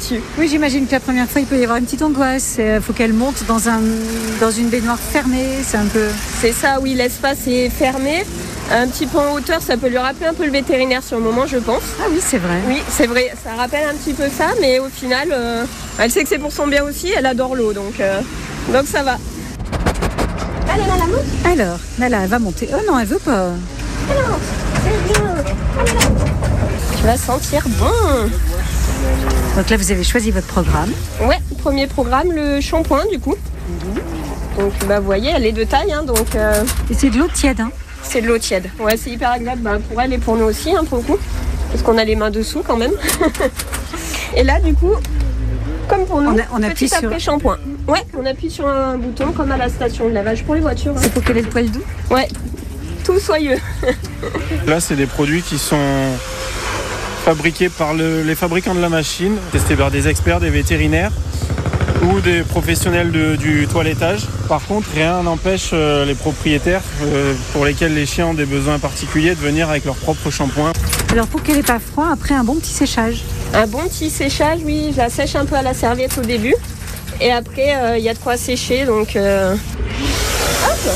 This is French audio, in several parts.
habitue. Oui, j'imagine que la première fois, il peut y avoir une petite angoisse. Il faut qu'elle monte dans une baignoire fermée. C'est un peu... C'est ça, oui, l'espace est fermé. Un petit peu en hauteur, ça peut lui rappeler un peu le vétérinaire sur le moment, je pense. Ah oui, c'est vrai. Oui, c'est vrai, ça rappelle un petit peu ça, mais au final, elle sait que c'est pour son bien aussi, elle adore l'eau, donc ça va. Allez, Nala, monte. Alors, Nala, elle va monter. Oh non, elle veut pas. Alors, c'est bien. Allez, là. Tu vas sentir bon. Donc là, vous avez choisi votre programme. Ouais, premier programme, le shampoing, du coup. Donc, vous voyez, elle est de taille, hein, donc... Et c'est de l'eau tiède, hein. C'est de l'eau tiède. Ouais, c'est hyper agréable pour elle et pour nous aussi, pour le coup. Parce qu'on a les mains dessous quand même. Et là, du coup, comme pour nous, on appuie sur après shampoing. Ouais, on appuie sur un bouton comme à la station de lavage pour les voitures. C'est pour qu'elle ait le poil doux. Ouais, tout soyeux. Là, c'est des produits qui sont fabriqués par les fabricants de la machine, testés par des experts, des vétérinaires ou des professionnels du toilettage. Par contre, rien n'empêche les propriétaires pour lesquels les chiens ont des besoins particuliers de venir avec leur propre shampoing. Alors pour qu'elle n'ait pas froid, après un bon petit séchage. Un bon petit séchage, oui, je la sèche un peu à la serviette au début. Et après, il y a de quoi sécher, donc... Hop.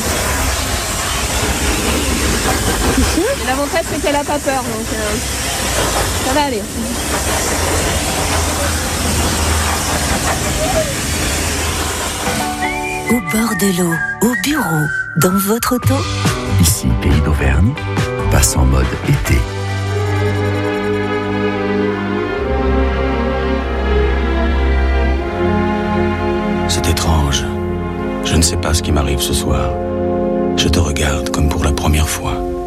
L'avantage, c'est qu'elle n'a pas peur, donc ça va aller. Au bord de l'eau, au bureau, dans votre auto. Ici, Pays d'Auvergne, passe en mode été. C'est étrange. Je ne sais pas ce qui m'arrive ce soir. Je te regarde comme pour la première fois.